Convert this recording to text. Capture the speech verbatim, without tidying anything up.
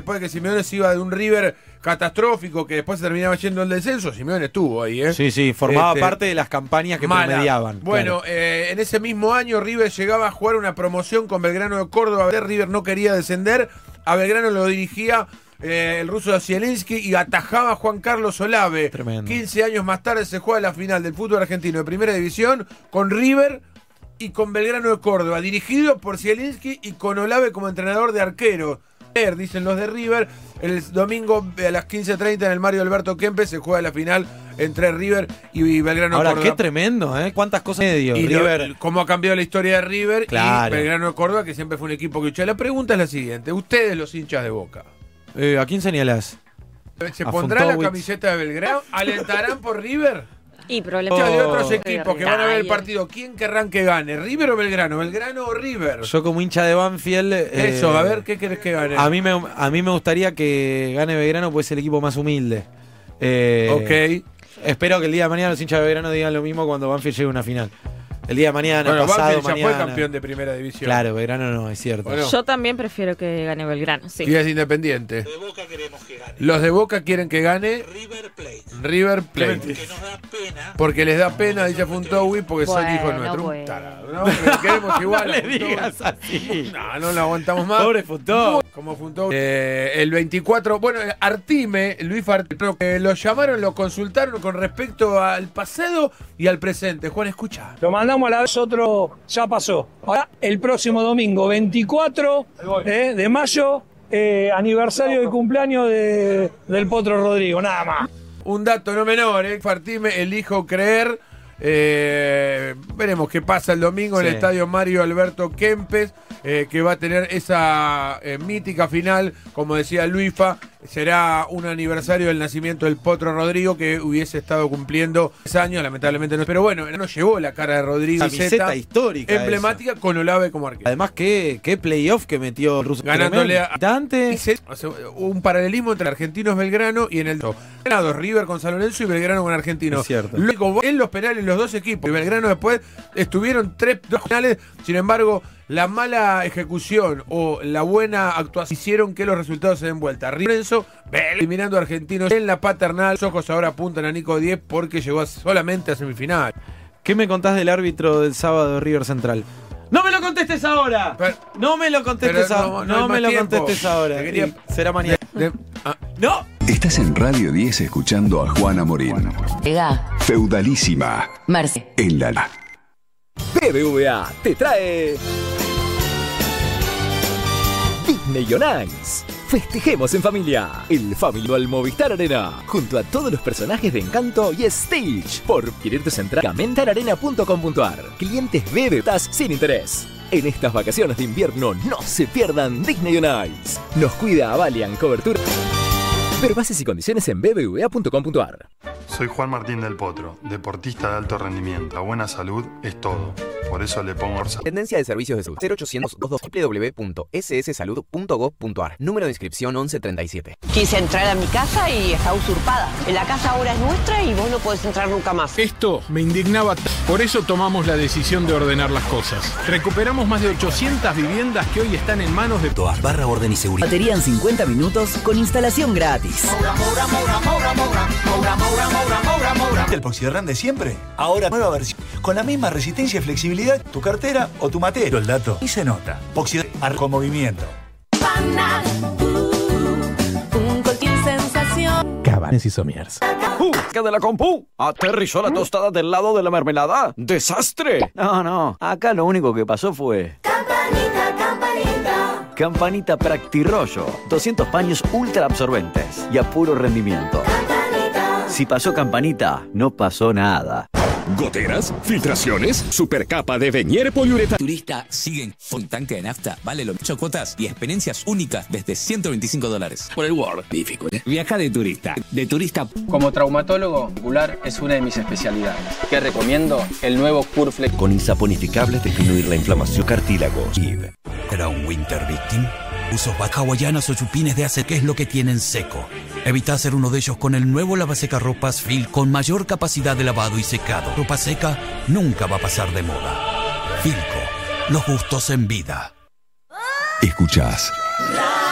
después de que Simeone se iba de un River catastrófico que después se terminaba yendo al descenso, Simeone estuvo ahí, ¿eh? Sí, sí, formaba este, parte de las campañas que mala. promediaban. Bueno, claro. eh, en ese mismo año River llegaba a jugar una promoción con Belgrano de Córdoba. River no quería descender, a Belgrano lo dirigía eh, el ruso Zielinski y atajaba a Juan Carlos Olave. Tremendo. quince años más tarde se juega la final del fútbol argentino de primera división con River y con Belgrano de Córdoba, dirigido por Zielinski y con Olave como entrenador de arquero. Dicen los de River, el domingo a las quince treinta en el Mario Alberto Kempes se juega la final entre River y Belgrano de Ahora, Córdoba. qué tremendo, ¿eh? Cuántas cosas medio. Y River. Lo, cómo ha cambiado la historia de River claro. y Belgrano de Córdoba, que siempre fue un equipo que luchó. La pregunta es la siguiente: ustedes, los hinchas de Boca, Eh, ¿A quién señalás? ¿se A pondrá la Fontowitz. camiseta de Belgrano? ¿Alentarán por River? Y problema O sea, de otros de equipos que van a ver el partido, ¿quién querrán que gane? ¿River o Belgrano? ¿Belgrano o River? Yo como hincha de Banfield... Eh, Eso, a ver, ¿qué querés que gane? A mí me, a mí me gustaría que gane Belgrano, pues es el equipo más humilde. Eh, ok. Espero que el día de mañana los hinchas de Belgrano digan lo mismo cuando Banfield llegue a una final. El día de mañana, Bueno, pasado Banfield ya mañana. fue campeón de primera división. Claro, Belgrano no, es cierto. Bueno. Yo también prefiero que gane Belgrano, sí. Y es Independiente. De Boca queremos que gane. Los de Boca quieren que gane River Plate. River Plate. Porque nos da pena. Porque les da pena, dice Funtowi, porque son Bueno, hijos nuestros. Un bueno. tarado, ¿no? Pero queremos igual. No a le Funtowi. digas así. No, no lo aguantamos más. Pobre Futó. Como Funtowi. Eh, el veinticuatro, bueno, Artime, Luis Artime, eh, lo llamaron, lo consultaron con respecto al pasado y al presente. Juan, escucha. Lo mandamos a la vez, otro ya pasó. Ahora, el próximo domingo, veinticuatro eh, de mayo, eh, aniversario de cumpleaños de, del Potro Rodrigo, nada más. Un dato no menor, ¿eh? Artime, elijo creer. Eh, veremos qué pasa el domingo en Sí. el estadio Mario Alberto Kempes, eh, que va a tener esa eh, mítica final, como decía Luifa. Será un aniversario del nacimiento del Potro Rodrigo, que hubiese estado cumpliendo tres años, lamentablemente no. Pero bueno, no llevó la cara de Rodrigo. Camiseta histórica. Emblemática esa. con Olave como arquero. Además, qué, qué playoff que metió el ruso. Ganándole a- Dante. Y se- o sea, un paralelismo entre Argentinos Belgrano y en el ganado River con San Lorenzo y Belgrano con Argentino. Es cierto. Luego en los penales los dos equipos y Belgrano después estuvieron tres dos penales. Sin embargo, la mala ejecución o la buena actuación hicieron que los resultados se den vuelta. Lorenzo eliminando a Argentinos en la paternal. Los ojos ahora apuntan a Nico Diez porque llegó solamente a semifinal. ¿Qué me contás del árbitro del sábado de River Central? ¡No me lo contestes ahora! Pero- no me lo contestes pero no- ahora. no No, hay me más lo tiempo. contestes ahora. Te quería- Y será mañana. De- ah, ¡No! Estás en Radio diez escuchando a Juana Morín. Llega Feudalísima. Marce. En la... B B V A te trae Disney on Ice. Festejemos en familia el Familiar Movistar Arena junto a todos los personajes de Encanto y Stitch. Por adquirir tus entradas mentararena punto com punto ar. Clientes B B V A sin interés. En estas vacaciones de invierno no se pierdan Disney on Ice. Nos cuida Avalian Cobertura. Ver bases y condiciones en b b v a punto com punto ar. Soy Juan Martín del Potro, deportista de alto rendimiento. La buena salud es todo. Por eso le pongo Orsa. Tendencia de Servicios de Salud cero ochocientos veintidós w w w punto s s salud punto gov punto ar. Número de inscripción once treinta y siete. Quise entrar a mi casa y está usurpada. La casa ahora es nuestra y vos no podés entrar nunca más. Esto me indignaba, por eso tomamos la decisión de ordenar las cosas. Recuperamos más de ochocientas viviendas que hoy están en manos de Toas barra orden y seguridad. Batería en cincuenta minutos con instalación gratis. Moura, Moura, Moura, Moura, Moura, Moura, Moura, Moura, Moura, Moura. El Poxirran de siempre, ahora nueva versión, con la misma resistencia y flexibilidad, tu cartera o tu matero. El dato y se nota. Poxirran con movimiento. Pana, uh, un coltín sensación. Cabanes y Somiers. ¡Uh! ¿Qué de la compu? ¿Aterrizó la tostada del lado de la mermelada? ¡Desastre! No, no. Acá lo único que pasó fue... Campanita, campanita. Campanita Practirollo. doscientos paños ultra absorbentes y a puro rendimiento. Campanita. Si pasó Campanita, no pasó nada. Goteras, filtraciones, supercapa de Venier poliuretano. Turista siguen con tanque de nafta, vale lo ocho cuotas y experiencias únicas desde ciento veinticinco dólares. Por el World Difficult. ¿eh? Viaja de turista. De turista. Como traumatólogo ocular es una de mis especialidades. Que recomiendo el nuevo Curflex. Con insaponificables disminuir la inflamación cartílagos. ¿Era un winter victim? Usos hawaianas o chupines de hace, ¿qué es lo que tienen seco? Evita hacer uno de ellos con el nuevo lavaseca ropas Fil con mayor capacidad de lavado y secado. Ropa seca nunca va a pasar de moda. Filco, los gustos en vida. Escuchás